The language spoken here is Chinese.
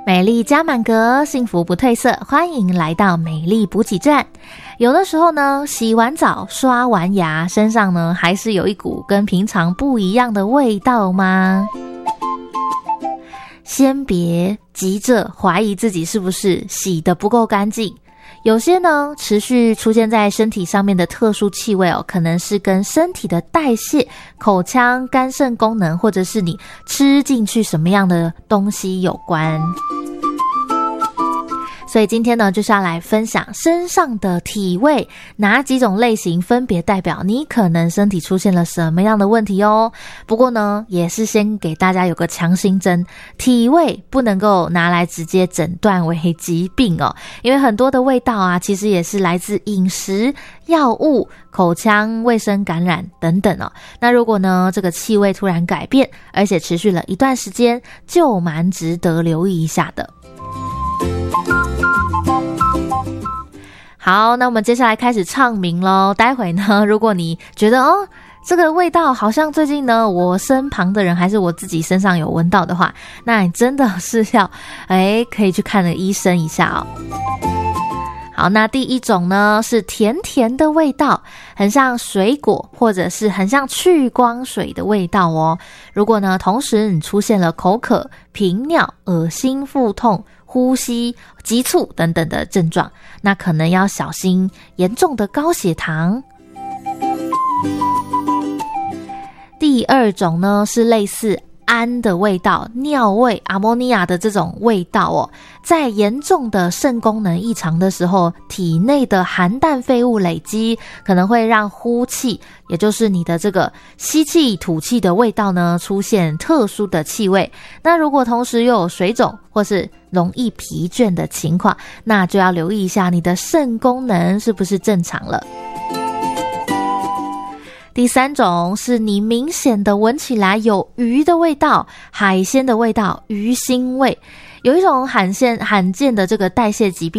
美丽加满格，幸福不褪色，欢迎来到美丽补给站。有的时候呢，洗完澡刷完牙，身上呢还是有一股跟平常不一样的味道吗？先别急着怀疑自己是不是洗得不够干净，有些呢持续出现在身体上面的特殊气味可能是跟身体的代谢、口腔、肝肾功能，或者是你吃进去什么样的东西有关。所以今天呢，就是要来分享身上的体味，哪几种类型分别代表你可能身体出现了什么样的问题哦。不过呢，也是先给大家有个强心针，体味不能够拿来直接诊断为疾病哦，因为很多的味道其实也是来自饮食、药物、口腔卫生感染等等哦。那如果呢，这个气味突然改变，而且持续了一段时间，就蛮值得留意一下的。好，那我们接下来开始唱名咯。待会呢，如果你觉得这个味道好像最近呢我身旁的人还是我自己身上有闻到的话，那你真的是要可以去看个医生一下哦。好，那第一种呢是甜甜的味道，很像水果或者是很像去光水的味道哦。如果呢同时你出现了口渴、频尿、恶心、腹痛、呼吸急促等等的症状，那可能要小心严重的高血糖。第二种呢是类似氨的味道，尿味、阿莫尼亚的这种味道哦，在严重的肾功能异常的时候，体内的含氮废物累积，可能会让呼气，也就是你的这个吸气吐气的味道呢，出现特殊的气味。那如果同时又有水肿或是容易疲倦的情况，那就要留意一下你的肾功能是不是正常了。第三种是你明显的闻起来有鱼的味道、海鲜的味道、鱼腥味，有一种罕见的这个代谢疾病